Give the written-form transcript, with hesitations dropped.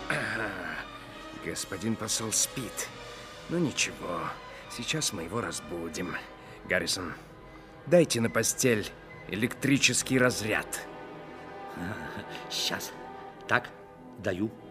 Господин посол спит. Ну ничего, сейчас мы его разбудим. Гаррисон, дайте на постель электрический разряд. Сейчас. Так, даю.